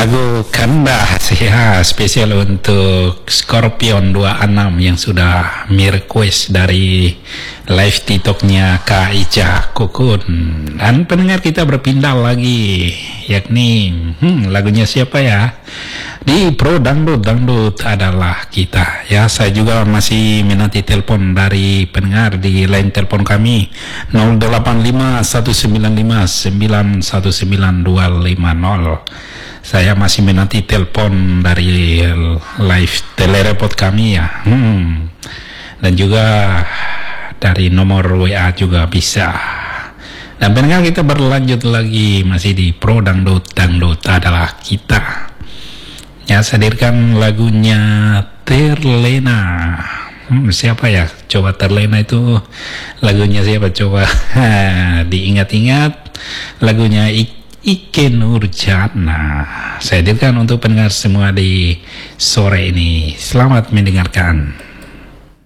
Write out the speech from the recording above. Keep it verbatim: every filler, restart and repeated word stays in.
lagu Kandah ya, spesial untuk Scorpion dua puluh enam yang sudah merequest dari live TikToknya Kak Ica Kukun. Dan pendengar kita berpindah lagi, yakni hmm, lagunya siapa ya? Di Pro Dangdut Dangdut adalah kita ya. Saya juga masih menanti telepon dari pendengar di line telepon kami nol delapan lima satu sembilan lima sembilan satu sembilan dua lima nol. Saya masih menanti telepon dari live telerepot kami ya, hmm. dan juga dari nomor W A juga bisa. Dan pendengar kita berlanjut lagi masih di Pro Dangdut Dangdut adalah kita. Ya, saya hadirkan lagunya Terlena. Hmm, siapa ya? Coba Terlena itu lagunya siapa? Coba diingat-ingat lagunya Ik Ikke Nurjana. Saya hadirkan untuk pendengar semua di sore ini. Selamat mendengarkan.